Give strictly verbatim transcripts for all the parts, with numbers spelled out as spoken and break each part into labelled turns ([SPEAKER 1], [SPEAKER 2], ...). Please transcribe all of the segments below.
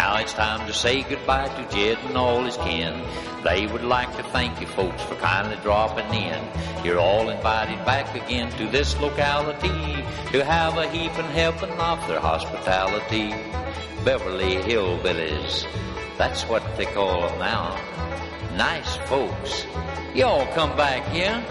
[SPEAKER 1] Now it's time to say goodbye to Jed and all his kin. They would like to thank you folks for kindly dropping in. You're all invited back again to this locality to have a heaping helping of their hospitality. Beverly Hillbillies, that's what they call them now. Nice folks. Y'all come back here.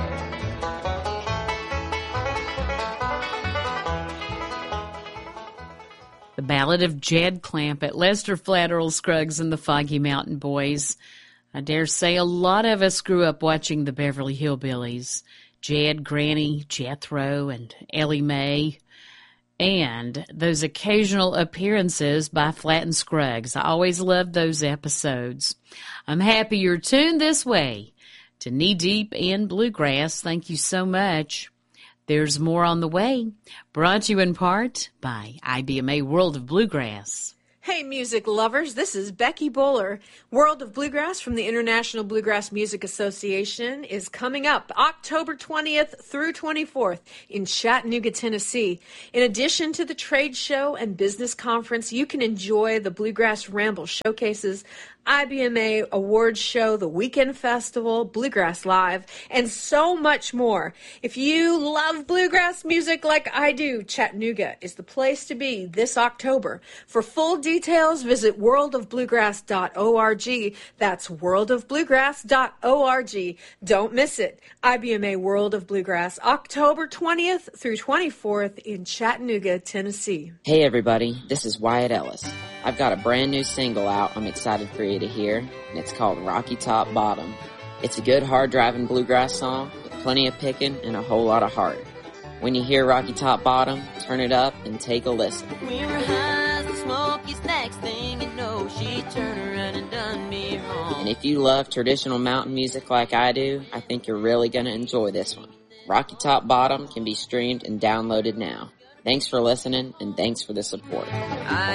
[SPEAKER 2] The Ballad of Jed Clampett, Lester Flatterall Scruggs and the Foggy Mountain Boys. I dare say a lot of us grew up watching the Beverly Hillbillies. Jed, Granny, Jethro, and Ellie Mae. And those occasional appearances by Flatt and Scruggs. I always loved those episodes. I'm happy you're tuned this way to Knee Deep in Bluegrass. Thank you so much. There's more on the way, brought to you in part by I B M A World of Bluegrass.
[SPEAKER 3] Hey, music lovers, this is Becky Bowler. World of Bluegrass from the International Bluegrass Music Association is coming up October twentieth through twenty-fourth in Chattanooga, Tennessee. In addition to the trade show and business conference, you can enjoy the Bluegrass Ramble showcases, I B M A Awards Show, the Weekend Festival, Bluegrass Live, and so much more. If you love bluegrass music like I do, Chattanooga is the place to be this October. For full details, visit world of bluegrass dot org. That's world of bluegrass dot org. Don't miss it. I B M A World of Bluegrass, October twentieth through twenty-fourth in Chattanooga, Tennessee.
[SPEAKER 4] Hey everybody, this is Wyatt Ellis. I've got a brand new single out I'm excited for you to hear, and it's called Rocky Top Bottom. It's a good hard-driving bluegrass song with plenty of picking and a whole lot of heart. When you hear Rocky Top Bottom, turn it up and take a listen.
[SPEAKER 5] We were high as the Smokies, next thing you know, she turned around and done me wrong.
[SPEAKER 4] And if you love traditional mountain music like I do, I think you're really going to enjoy this one. Rocky Top Bottom can be streamed and downloaded now. Thanks for listening, and thanks for the support.
[SPEAKER 5] I